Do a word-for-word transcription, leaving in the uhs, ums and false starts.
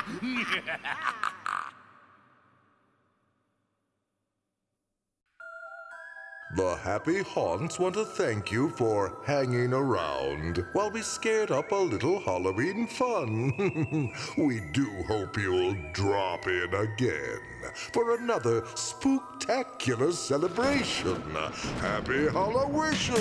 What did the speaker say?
The Happy Haunts want to thank you for hanging around while we scared up a little Halloween fun. We do hope you'll drop in again for another spooktacular celebration. Happy Hallowishes!